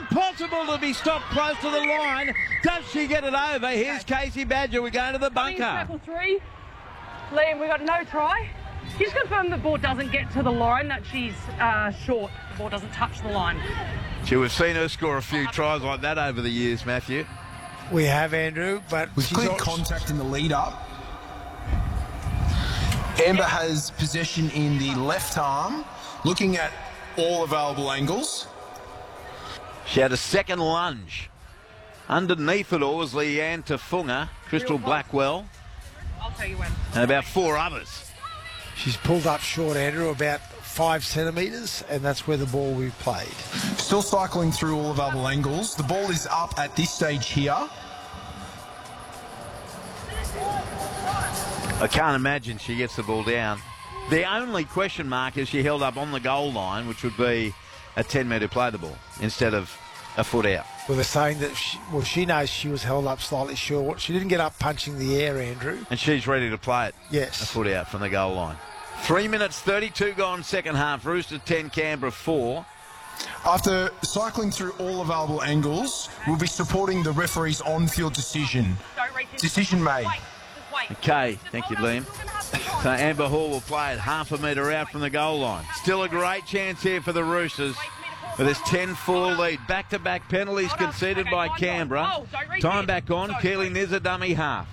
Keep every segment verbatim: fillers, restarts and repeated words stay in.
impossible to be stopped close to the line. Does she get it over? Here's Casey Badger. We're going to the bunker. Circle three. Liam, we got no try. She's confirmed the ball doesn't get to the line, that she's uh, short. The ball doesn't touch the line. Gee, we've seen her score a few tries like that over the years, Matthew. We have, Andrew, but with clear contact in the lead-up. Amber has possession in the left arm, looking at all available angles. She had a second lunge. Underneath it all was Leanne Tafunga, Crystal Blackwell, I'll tell you when. and about four others. She's pulled up short, Andrew, about five centimetres, and that's where the ball we played. Still cycling through all available angles. The ball is up at this stage here. I can't imagine she gets the ball down. The only question mark is she held up on the goal line, which would be a ten metre play the ball instead of a foot out. Well, they're saying that, she, well, she knows she was held up slightly short. She didn't get up punching the air, Andrew. And she's ready to play it. Yes. A foot out from the goal line. Three minutes, thirty-two gone second half. Roosters ten, Canberra four. After cycling through all available angles, we'll be supporting the referee's on-field decision. Decision made. Okay, thank you, Liam. So Amber Hall will play it half a metre out from the goal line. Still a great chance here for the Roosters with this ten four lead. Back-to-back penalties conceded by Canberra. Time back on. Keely Nizza dummy half.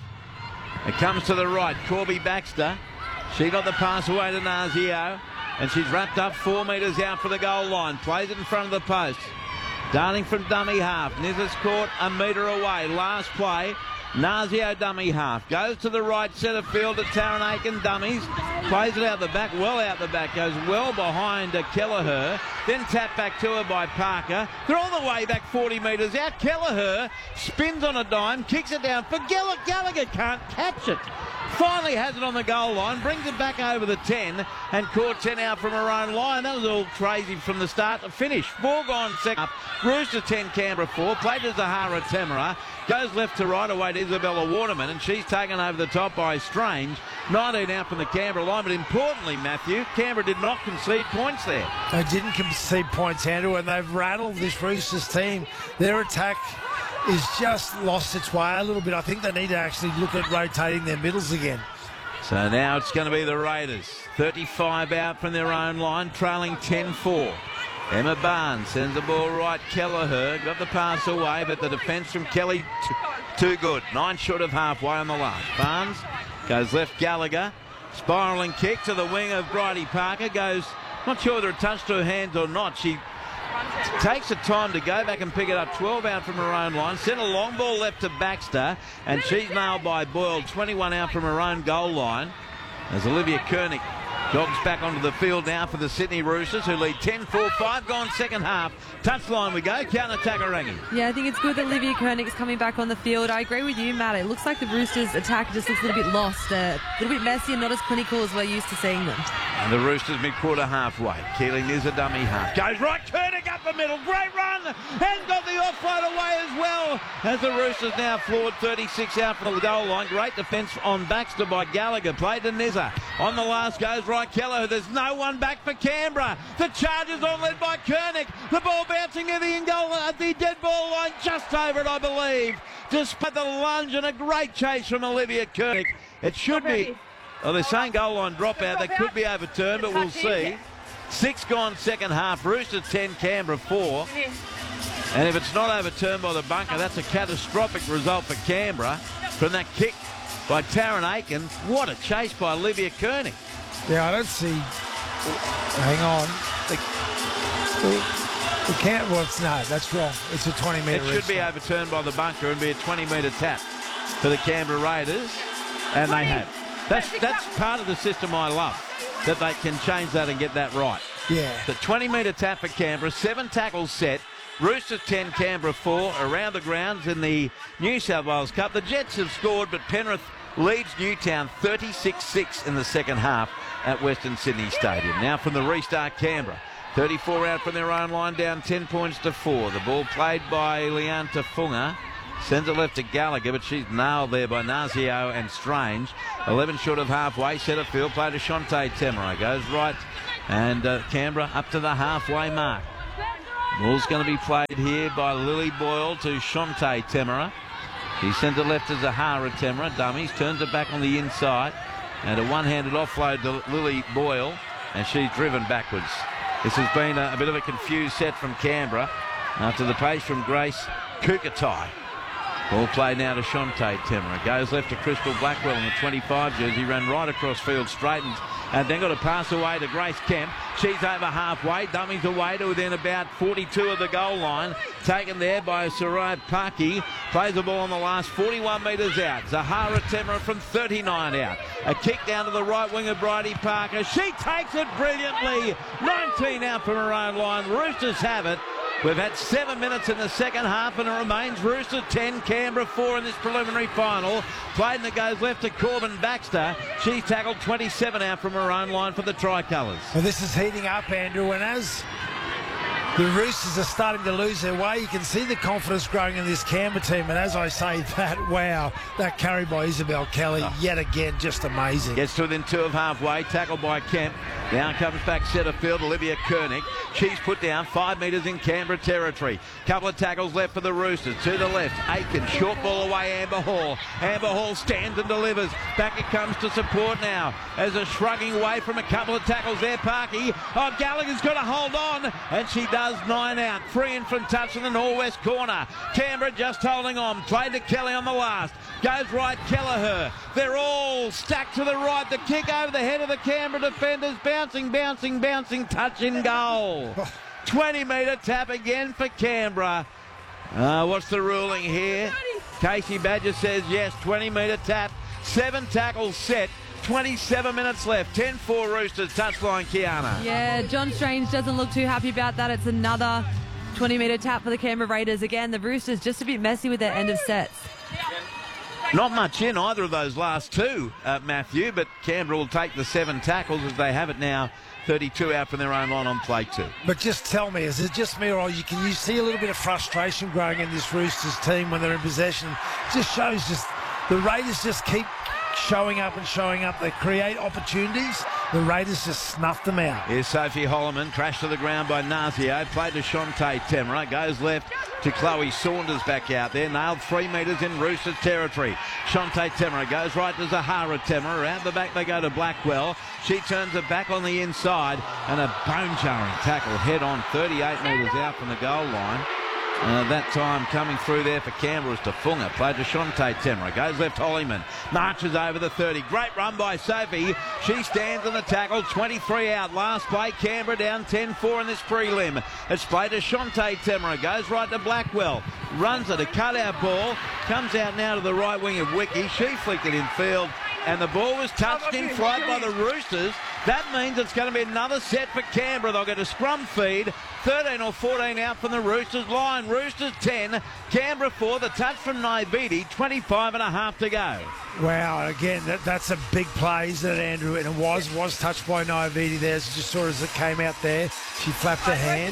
It comes to the right. Corby Baxter. She got the pass away to Nazio, and she's wrapped up four metres out for the goal line. Plays it in front of the post. Darting from dummy half. Nizza's caught a metre away. Last play. Nazio dummy half. Goes to the right centre field to Taryn Aiken dummies. Plays it out the back, well out the back. Goes well behind uh, Kelleher. Then tapped back to her by Parker. They're all the way back forty metres out. Kelleher spins on a dime, kicks it down for Gallagher. Gallagher can't catch it. Finally has it on the goal line, brings it back over the ten, and caught ten out from her own line. That was all crazy from the start to finish. Four gone second up. Rooster ten, Canberra four. Played to Zahara Temera. Goes left to right away to Isabella Waterman, and she's taken over the top by Strange. nineteen out from the Canberra line, but importantly, Matthew, Canberra did not concede points there. They didn't concede points, Andrew, and they've rattled this Roosters team. Their attack is just lost its way a little bit. I think they need to actually look at rotating their middles again. So now it's going to be the Raiders. thirty-five out from their own line, trailing ten four. Emma Barnes sends the ball right. Kelleher got the pass away, but the defence from Kelly t- too good. Nine short of halfway on the last. Barnes goes left. Gallagher spiralling kick to the wing of Bridie Parker. Goes, not sure whether it touched her hands or not. She takes the time to go back and pick it up. twelve out from her own line. Sent a long ball left to Baxter, and she's nailed by Boyle. twenty-one out from her own goal line as Olivia Koenig jogs back onto the field now for the Sydney Roosters, who lead ten four. Five gone second half. Touchline we go. Counter-attack Orangi. Yeah, I think it's good that Olivia Koenig's coming back on the field. I agree with you, Matt. It looks like the Roosters' attack just looks a little bit lost, uh, a little bit messy and not as clinical as we're used to seeing them. And the Roosters mid-quarter halfway. Keeling is a dummy half. Goes right, Koenig up the middle. Great run. And got the offload away as well. As the Roosters now floored thirty-six out from the goal line. Great defence on Baxter by Gallagher. Played to Nizza. On the last goes right, Keller. There's no one back for Canberra. The Chargers on led by Koenig. The ball bouncing near the in goal at the dead ball line. Just over it, I believe. Despite the lunge and a great chase from Olivia Koenig. It should be... Well, they're saying goal line dropout. That could be overturned, but we'll see. Six gone second half. Roosters ten, Canberra four. And if it's not overturned by the bunker, that's a catastrophic result for Canberra from that kick by Taryn Aiken. What a chase by Olivia Koenig. Yeah, I don't see... Hang on. The, the, the can't... Well, it's no, that's wrong. It's a twenty metre... It should be overturned by the bunker and be a twenty metre tap for the Canberra Raiders. And they have. That's that's part of the system I love, that they can change that and get that right. Yeah. The twenty metre tap for Canberra, seven tackles set. Roosters ten, Canberra four, around the grounds in the New South Wales Cup. The Jets have scored, but Penrith leads Newtown thirty-six six in the second half at Western Sydney Stadium. Now from the restart, Canberra. thirty-four out from their own line, down ten points to four. The ball played by Leanne Tafunga. Sends it left to Gallagher, but she's nailed there by Nazio and Strange. eleven short of halfway, centre field, play to Shante Temera. Goes right, and uh, Canberra up to the halfway mark. Ball's going to be played here by Lily Boyle to Shante Temera. He sends it left to Zahara Temera. Dummies, turns it back on the inside. And a one-handed offload to Lily Boyle. And she's driven backwards. This has been a, a bit of a confused set from Canberra. After the pace from Grace Kukatai. Ball played now to Shante Temera. Goes left to Crystal Blackwell in the twenty-five jersey. Ran right across field, straightens. And then got a pass away to Grace Kemp. She's over halfway. Dummies away to within about forty-two of the goal line. Taken there by Sarai Parky. Plays the ball on the last forty-one metres out. Zahara Temera from thirty-nine out. A kick down to the right wing of Bridie Parker. She takes it brilliantly. nineteen out from her own line. Roosters have it. We've had seven minutes in the second half and it remains Roosters ten, Canberra four in this preliminary final. Played that goes left to Corbin Baxter. She's tackled twenty-seven out from her own line for the Tricolours. Well, this is heating up, Andrew, and as the Roosters are starting to lose their way, you can see the confidence growing in this Canberra team. And as I say that, wow, that carry by Isabel Kelly, oh. yet again, just amazing. Gets to within two of halfway, tackled by Kemp. Now comes back centre field, Olivia Koenig. She's put down five metres in Canberra territory. Couple of tackles left for the Roosters. To the left, Aiken, short ball away, Amber Hall. Amber Hall stands and delivers. Back it comes to support now. As a shrugging away from a couple of tackles there, Parky. Oh, Gallagher's got to hold on, and she does nine out. Three in from touch in the northwest corner. Canberra just holding on. Played to Kelly on the last. Goes right, Kelleher. They're all stacked to the right. The kick over the head of the Canberra defenders. Bouncing, bouncing, bouncing. Touch in goal. twenty metre tap again for Canberra. Uh, what's the ruling here? Casey Badger says yes. twenty metre tap. Seven tackles set. twenty-seven minutes left. ten four Roosters. Touchline, Kiana. Yeah, John Strange doesn't look too happy about that. It's another twenty metre tap for the Canberra Raiders. Again, the Roosters just a bit messy with their end of sets. Not much in either of those last two, uh, Matthew, but Canberra will take the seven tackles as they have it now. thirty-two out from their own line on play two. But just tell me, is it just me, or you can you see a little bit of frustration growing in this Roosters team when they're in possession? It just shows just the Raiders just keep showing up and showing up. They create opportunities. The Raiders just snuff them out. Here's Sophie Holloman, crashed to the ground by Nazio. Played to Shante Temera. Goes left to Chloe Saunders back out there. Nailed three metres in Roosters territory. Shante Temera goes right to Zahara Temera. Around the back they go to Blackwell. She turns it back on the inside. And a bone-jarring tackle head on thirty-eight metres out from the goal line. Uh, that time coming through there for Canberra is to Funga. Played to Shante Temera. Goes left Hollyman. Marches over the thirty. Great run by Sophie. She stands in the tackle. twenty-three out. Last play. Canberra down ten four in this prelim. It's played to Shante Temera. Goes right to Blackwell. Runs it. A cutout ball. Comes out now to the right wing of Wiki. She flicked it in field. And the ball was touched in flight by the Roosters. That means it's going to be another set for Canberra. They'll get a scrum feed. thirteen or fourteen out from the Roosters line. Roosters ten, Canberra four. The touch from Naividi. twenty-five and a half to go. Wow, again, that, that's a big play, isn't it, Andrew? And it was was touched by Naividi there. As you just saw as it came out there. She flapped her hand.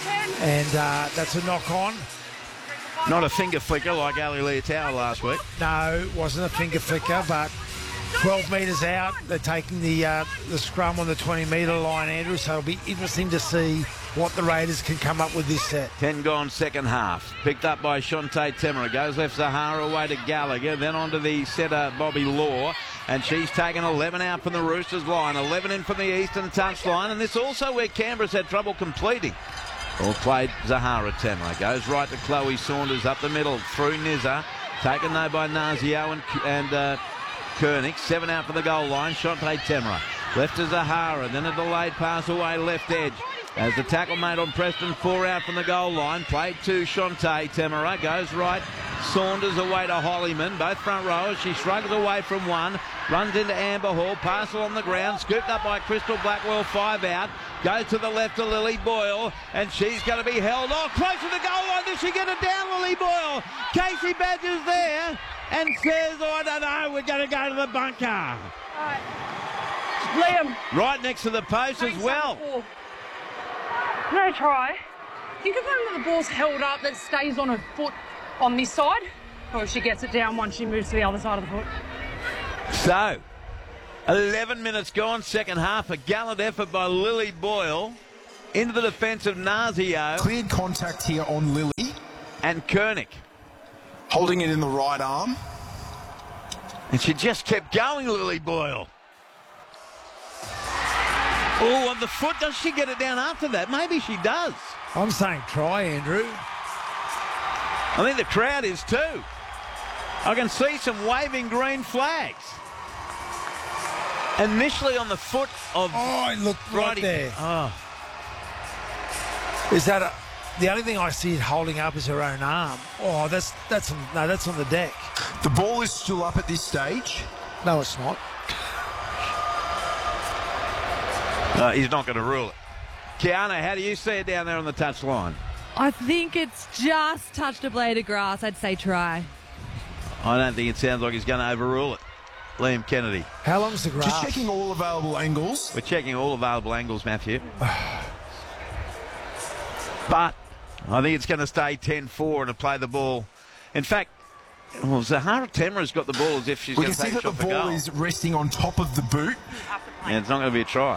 And uh, that's a knock on. Not a finger flicker like Ali Leotau last week. No, it wasn't a finger flicker, but twelve metres out. They're taking the uh, the scrum on the twenty metre line, Andrew, so it'll be interesting to see what the Raiders can come up with this set. ten gone second half. Picked up by Shante Temera. Goes left Zahara away to Gallagher. Then on to the setter Bobby Law. And she's taken eleven out from the Roosters line. eleven in from the eastern touchline. And this also where Canberra's had trouble completing. All played Zahara Temera. Goes right to Chloe Saunders up the middle through Nizza. Taken though by Nazio and... and uh, Koenig, seven out for the goal line. Shante Temera. Left to Zahara. Then a delayed pass away left edge. As the tackle made on Preston, four out from the goal line. Played to Shante Temera. Goes right. Saunders away to Hollyman. Both front rowers. She shrugs away from one. Runs into Amber Hall. Parcel on the ground. Scooped up by Crystal Blackwell. Five out. Goes to the left to Lily Boyle. And she's going to be held off. Close to the goal line. Does she get it down, Lily Boyle? Casey Badger's there. And says, oh, I don't know, we're going to go to the bunker. All right. Liam. Right next to the post as well. No try. You confirm that the ball's held up, that stays on her foot on this side? Or if she gets it down once she moves to the other side of the foot? So, eleven minutes gone, second half. A gallant effort by Lily Boyle. into the defence of Nazio. Cleared contact here on Lily. And Koenig. Holding it in the right arm. And she just kept going, Lily Boyle. Oh, on the foot. Does she get it down after that? Maybe she does. I'm saying try, Andrew. I think the crowd is too. I can see some waving green flags. Initially on the foot of... Oh, look right Righty. there. Oh. Is that a... The only thing I see it holding up is her own arm. Oh, that's that's on, no, that's on the deck. The ball is still up at this stage. No, it's not. Uh, he's not going to rule it. Kiana, how do you see it down there on the touch line? I think it's just touched a blade of grass. I'd say try. I don't think it sounds like he's going to overrule it. Liam Kennedy. How long's the grass? Just checking all available angles. We're checking all available angles, Matthew. But I think it's going to stay ten four and to play the ball. In fact, well, Zahara Temra's got the ball as if she's We going can to see take a that shot the for ball goal. is resting on top of the boot. Yeah, it's not going to be a try.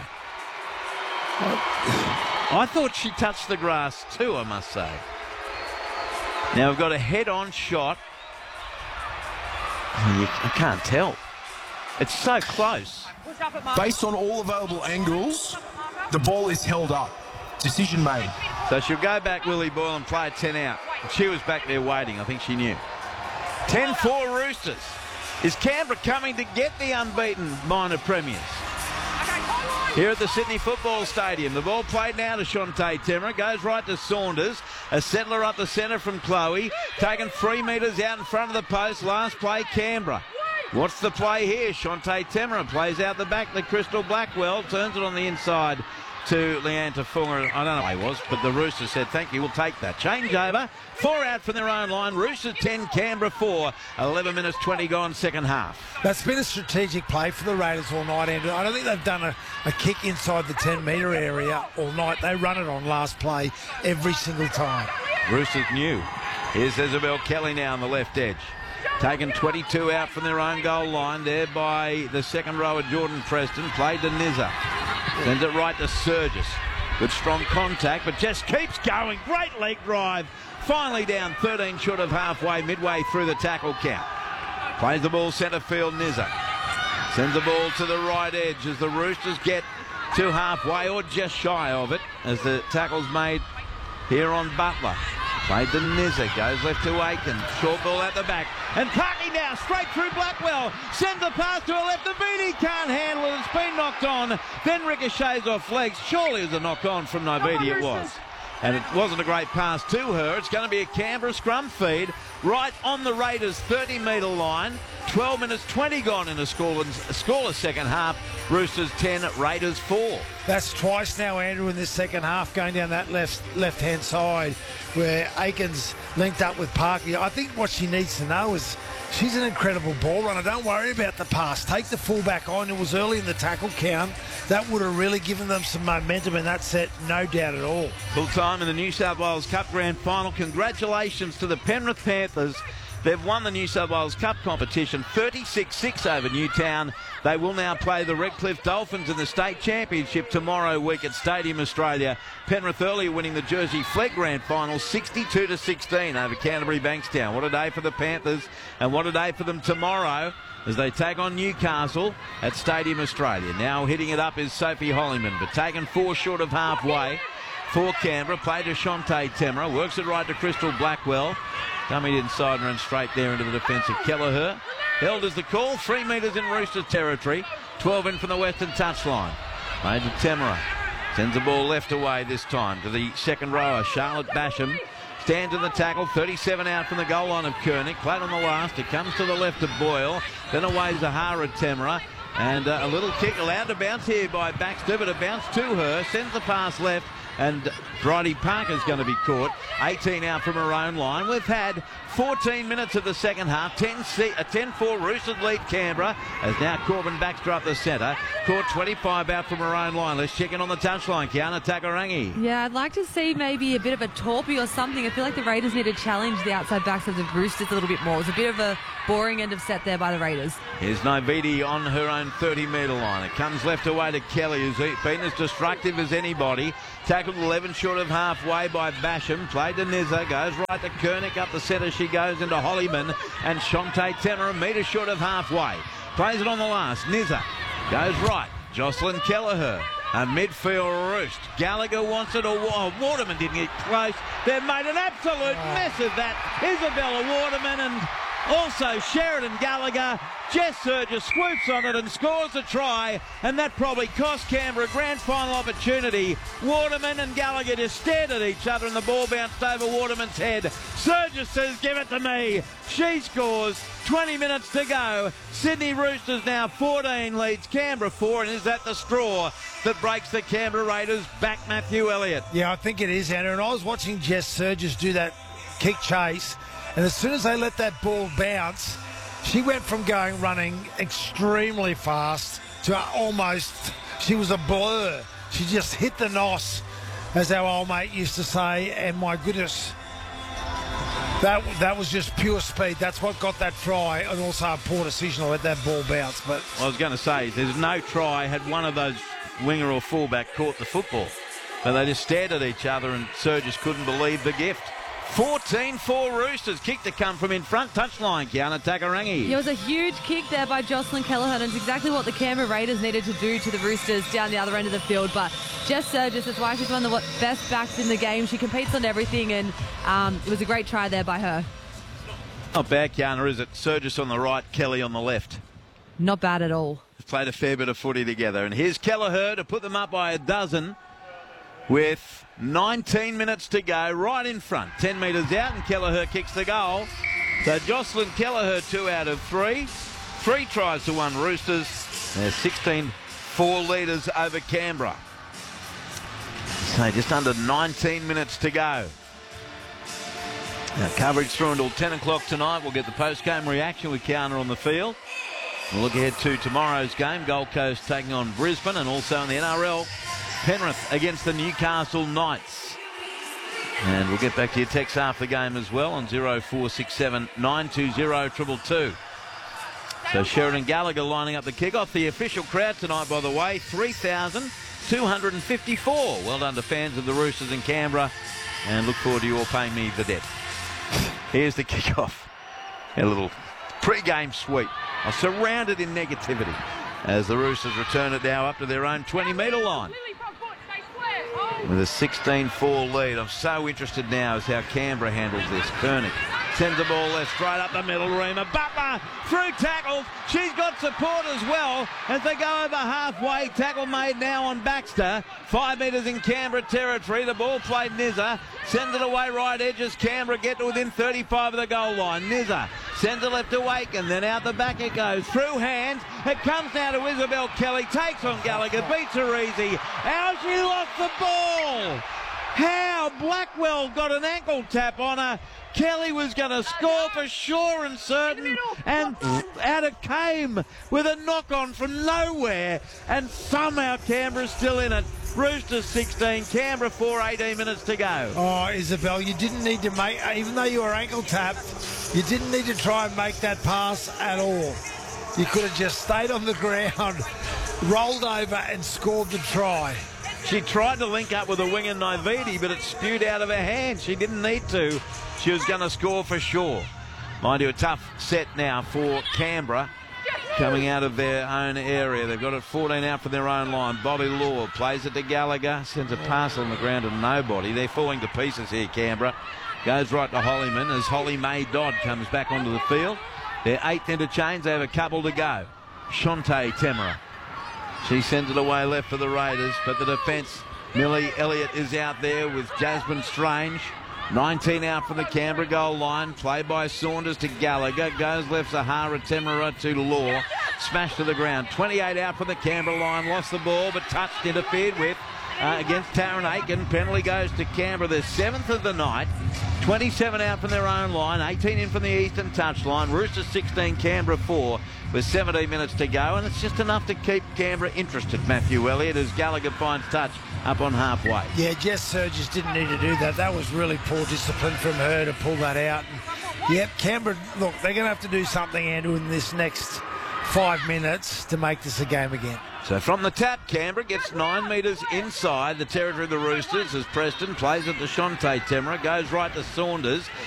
I thought she touched the grass too, I must say. Now we've got a head-on shot. I can't tell. It's so close. Based on all available angles, the ball is held up. Decision made. So she'll go back, Lily Boyle, and play a ten out. She was back there waiting. I think she knew. ten four Roosters. Is Canberra coming to get the unbeaten minor premiers? Here at the Sydney Football Stadium, the ball played now to Shante Temra, goes right to Saunders, a settler up the centre from Chloe, taken three metres out in front of the post, last play Canberra. What's the play here? Shante Temra plays out the back to Crystal Blackwell, turns it on the inside to Leanne Tafunga. I don't know who he was, but the Roosters said, thank you, we'll take that. Change over, four out from their own line. Roosters ten, Canberra four. eleven minutes twenty gone, second half. That's been a strategic play for the Raiders all night, Andrew. I don't think they've done a, a kick inside the ten metre area all night. They run it on last play every single time. Roosters new. Here's Isabel Kelly now on the left edge. Taken twenty-two out from their own goal line there by the second rower, Jordan Preston. Played to Nizza. Sends it right to Surgis. Good strong contact, but just keeps going. Great leg drive. Finally down thirteen short of halfway, midway through the tackle count. Plays the ball centre field, Nizza. Sends the ball to the right edge as the Roosters get to halfway or just shy of it as the tackle's made here on Butler. Played to Nizza, goes left to Aiken. Short ball at the back. And Parky now straight through Blackwell. Sends the pass to her left. The Beatty can't handle it. It's been knocked on. Then ricochets off legs. Surely it was a knock on from Novidi, it was. And it wasn't a great pass to her. It's going to be a Canberra scrum feed right on the Raiders' thirty metre line. twelve minutes twenty gone in a scoreless, scoreless second half. Roosters ten, Raiders four. That's twice now, Andrew, in this second half, going down that left left-hand side where Aiken's linked up with Parky. I think what she needs to know is she's an incredible ball runner. Don't worry about the pass. Take the fullback on. It was early in the tackle count. That would have really given them some momentum in that set, no doubt at all. Full time in the New South Wales Cup Grand Final. Congratulations to the Penrith Panthers. They've won the New South Wales Cup competition thirty-six six over Newtown. They will now play the Redcliffe Dolphins in the state championship tomorrow week at Stadium Australia. Penrith earlier winning the Jersey Flegg Grand Final sixty-two to sixteen over Canterbury Bankstown. What a day for the Panthers and what a day for them tomorrow as they take on Newcastle at Stadium Australia. Now hitting it up is Sophie Hollyman, but taken four short of halfway for Canberra. Play to Shante Temra, works it right to Crystal Blackwell. Dummied inside and run straight there into the defence of Kelleher. Held as the call, three metres in Roosters territory. twelve in from the western touchline. Made to Temra. Sends the ball left away this time to the second rower, Charlotte Basham. Stands in the tackle, thirty-seven out from the goal line of Koenig. Played on the last, it comes to the left of Boyle. Then away Zahara Temra. And uh, a little kick allowed to bounce here by Baxter, but it bounced to her. Sends the pass left. And Bridie Parker's going to be caught. eighteen out from her own line. We've had fourteen minutes of the second half. ten four Roosters lead Canberra as now Corbin Baxter up the centre. Caught twenty-five out from her own line. Let's check in on the touchline. Kiana Takarangi. Yeah, I'd like to see maybe a bit of a torpy or something. I feel like the Raiders need to challenge the outside backs of the Roosters a little bit more. It was a bit of a boring end of set there by the Raiders. Here's Novidi on her own thirty metre line. It comes left away to Kelly, who's been as destructive as anybody. Tackle tackled eleven short of halfway by Basham. Played to Nizza, goes right to Koenig. Up the centre she goes into Hollyman. And Shante Temmer a metre short of halfway. Plays it on the last. Nizza goes right. Jocelyn Kelleher. A midfield roost. Gallagher wants it. Or oh, Waterman didn't get close. They've made an absolute oh. mess of that. Isabella Waterman and also Sheridan Gallagher. Jess Surges swoops on it and scores a try, and that probably cost Canberra a grand final opportunity. Waterman and Gallagher just stared at each other and the ball bounced over Waterman's head. Surges says, give it to me. She scores. twenty minutes to go. Sydney Roosters now fourteen leads Canberra four, and is that the straw that breaks the Canberra Raiders back, Matthew Elliott? Yeah, I think it is, Andrew. And I was watching Jess Surges do that kick chase, and as soon as they let that ball bounce, she went from going running extremely fast to almost, she was a blur. She just hit the nos, as our old mate used to say, and my goodness, that that was just pure speed. That's what got that try, and also a poor decision to let that ball bounce. But I was going to say, there's no try had one of those winger or fullback caught the football. But they just stared at each other, and Surges couldn't believe the gift. fourteen four Roosters. Kick to come from in front. Touchline, Kiana Takarangi. It was a huge kick there by Jocelyn Kelleher, and it's exactly what the Canberra Raiders needed to do to the Roosters down the other end of the field. But Jess Surges, that's why she's one of the best backs in the game. She competes on everything, and um, it was a great try there by her. Not bad, Kiana, is it? Surges on the right, Kelly on the left. Not bad at all. They've played a fair bit of footy together. And here's Kelleher to put them up by a dozen with nineteen minutes to go, right in front. ten metres out, and Kelleher kicks the goal. So Jocelyn Kelleher, two out of three. Three tries to one Roosters. They're sixteen four leaders over Canberra. So just under nineteen minutes to go. Now, coverage through until ten o'clock tonight. We'll get the post-game reaction with Kiana on the field. We'll look ahead to tomorrow's game. Gold Coast taking on Brisbane, and also in the N R L, Penrith against the Newcastle Knights. And we'll get back to your text after the game as well on zero four six seven nine two zero two two two. So Sheridan Gallagher lining up the kickoff. The official crowd tonight, by the way, three thousand two hundred fifty-four. Well done to fans of the Roosters in Canberra, and look forward to you all paying me the debt. Here's the kickoff. A little pre-game sweep. I'm surrounded in negativity as the Roosters return it now up to their own twenty metre line. With a sixteen four lead. I'm so interested now as how Canberra handles this. Koenig sends the ball left, straight up the middle. Reema Butler through tackles. She's got support as well as they go over halfway. Tackle made now on Baxter. Five metres in Canberra territory. The ball played Nizza. Sends it away right edge as Canberra get to within thirty-five of the goal line. Nizza sends it left to Waken, then out the back it goes. Through hands. It comes now to Isabel Kelly. Takes on Gallagher. Beats her easy. How she lost the ball. How Blackwell got an ankle tap on her. Kelly was going to score for sure and certain, and out it came with a knock-on from nowhere, and somehow Canberra's still in it. Roosters sixteen, Canberra four, eighteen minutes to go. Oh, Isabel, you didn't need to make, even though you were ankle tapped, you didn't need to try and make that pass at all. You could have just stayed on the ground, rolled over and scored the try. She tried to link up with a winger Naividi, but it spewed out of her hand. She didn't need to. She was going to score for sure. Mind you, a tough set now for Canberra coming out of their own area. They've got it fourteen out from their own line. Bobby Law plays it to Gallagher, sends a pass on the ground to nobody. They're falling to pieces here, Canberra. Goes right to Hollyman as Holly May Dodd comes back onto the field. Their eighth interchange, they have a couple to go. Shante Temera. She sends it away left for the Raiders, but the defence, Millie Elliott is out there with Jasmine Strange. nineteen out from the Canberra goal line, played by Saunders to Gallagher, goes left Sahara Temera to Law, smashed to the ground. twenty-eight out from the Canberra line, lost the ball but touched, interfered with uh, against Taryn Aiken. Penalty goes to Canberra, the seventh of the night. twenty-seven out from their own line, eighteen in from the eastern touchline. Roosters sixteen, Canberra four, with seventeen minutes to go, and it's just enough to keep Canberra interested, Matthew Elliott, as Gallagher finds touch up on halfway. Yeah, Jess Surges didn't need to do that. That was really poor discipline from her to pull that out. And, yep, Canberra, look, they're going to have to do something, Andrew, in this next five minutes to make this a game again. So from the tap, Canberra gets nine metres inside the territory of the Roosters as Preston plays it to Shante Temera, goes right to Saunders.